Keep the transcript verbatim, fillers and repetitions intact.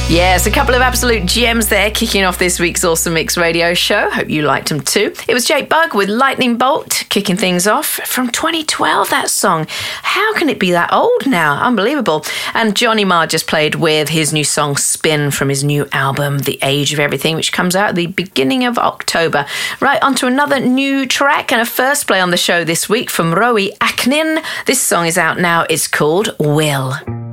Yes, a couple of absolute gems there kicking off this week's Awesome Mix radio show. Hope you liked them too. It was Jake Bugg with Lightning Bolt kicking things off from twenty twelve, that song. How can it be that old now? Unbelievable. And Johnny Marr just played with his new song Spin from his new album The Age of Everything, which comes out at the beginning of October. Right, on to another new track and a first play on the show this week from Rowie Aknin. This song is out now. It's called Will.